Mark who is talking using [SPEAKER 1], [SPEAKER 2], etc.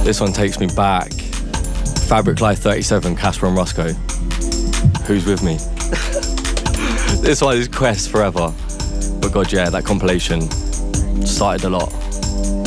[SPEAKER 1] This one takes me back. Fabric Life 37, Casper and Roscoe. Who's with me? This one is Quest Forever. But God, yeah, that compilation started a lot.